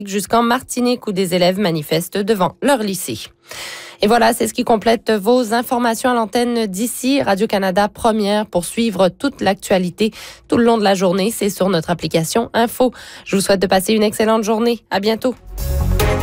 jusqu'en Martinique où des élèves manifestent devant leur lycée. Et voilà, c'est ce qui complète vos informations à l'antenne d'ici. Radio-Canada Première pour suivre toute l'actualité tout le long de la journée. C'est sur notre application Info. Je vous souhaite de passer une excellente journée. À bientôt.